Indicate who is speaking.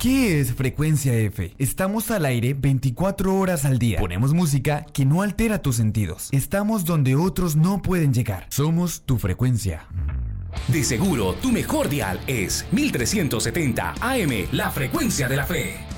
Speaker 1: ¿Qué es Frecuencia F? Estamos al aire 24 horas al día. Ponemos música que no altera tus sentidos. Estamos donde otros no pueden llegar. Somos tu frecuencia.
Speaker 2: De seguro, tu mejor dial es 1370 AM, la frecuencia de la fe.